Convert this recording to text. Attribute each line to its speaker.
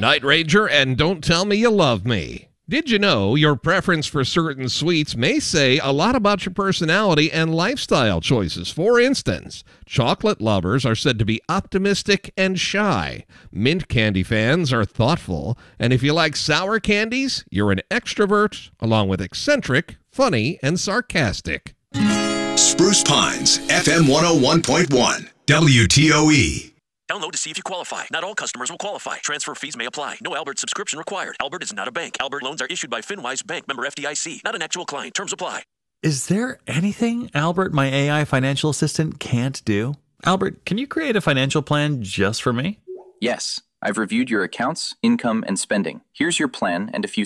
Speaker 1: Night Ranger and Don't Tell Me You Love Me. Did you know your preference for certain sweets may say a lot about your personality and lifestyle choices? For instance, chocolate lovers are said to be optimistic and shy. Mint candy fans are thoughtful. And if you like sour candies, you're an extrovert, along with eccentric, funny, and sarcastic.
Speaker 2: Spruce Pines, FM 101.1, WTOE.
Speaker 3: Download to see if you qualify. Not all customers will qualify. Transfer fees may apply. No Albert subscription required. Albert is not a bank. Albert loans are issued by FinWise Bank, member FDIC. Not an actual client. Terms apply.
Speaker 4: Is there anything Albert, my AI financial assistant, can't do? Albert, can you create a financial plan just for me?
Speaker 5: Yes. I've reviewed your accounts, income, and spending. Here's your plan and a few